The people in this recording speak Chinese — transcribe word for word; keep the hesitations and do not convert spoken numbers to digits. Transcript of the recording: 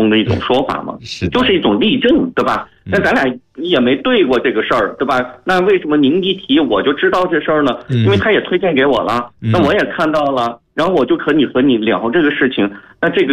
中的一种说法嘛， 是就是一种例证，对吧？那咱俩也没对过这个事儿，对吧？那为什么您一提我就知道这事儿呢？因为他也推荐给我了，那我也看到了，然后我就和你和你聊这个事情，那这个